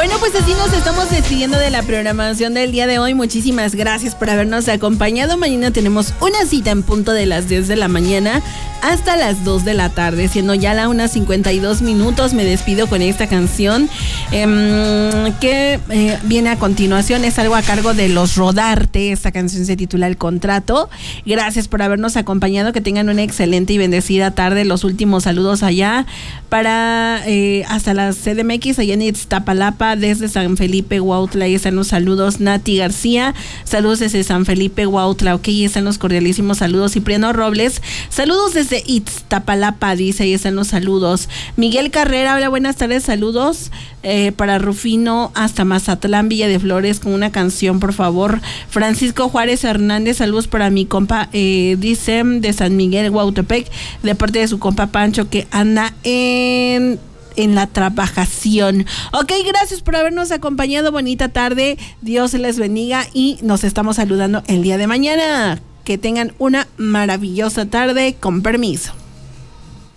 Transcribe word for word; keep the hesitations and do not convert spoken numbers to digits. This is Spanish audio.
Bueno, pues así nos estamos despidiendo de la programación del día de hoy. Muchísimas gracias por habernos acompañado. Mañana tenemos una cita en punto de las diez de la mañana hasta las dos de la tarde, siendo ya la una cincuenta y dos minutos. Me despido con esta canción eh, que eh, viene a continuación. Es algo a cargo de Los Rodarte. Esta canción se titula El Contrato. Gracias por habernos acompañado. Que tengan una excelente y bendecida tarde. Los últimos saludos allá para eh, hasta la C D M X, allá en Iztapalapa. Desde San Felipe, Huautla, ahí están los saludos. Nati García, saludos desde San Felipe, Huautla, ok, ahí están los cordialísimos saludos. Cipriano Robles, saludos desde Iztapalapa, dice, ahí están los saludos. Miguel Carrera, hola, buenas tardes, saludos eh, para Rufino hasta Mazatlán, Villa de Flores, con una canción, por favor. Francisco Juárez Hernández, saludos para mi compa, eh, dice, de San Miguel, Huautepec, de parte de su compa Pancho, que anda en... en la trabajación. Ok, gracias por habernos acompañado. Bonita tarde. Dios les bendiga y nos estamos saludando el día de mañana. Que tengan una maravillosa tarde. Con permiso.